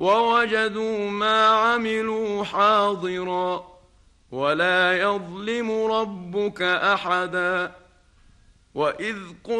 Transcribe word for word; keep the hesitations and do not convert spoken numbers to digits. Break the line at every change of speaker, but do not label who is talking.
ووجدوا ما عملوا حاضرا ولا يظلم ربك أحدا. وإذ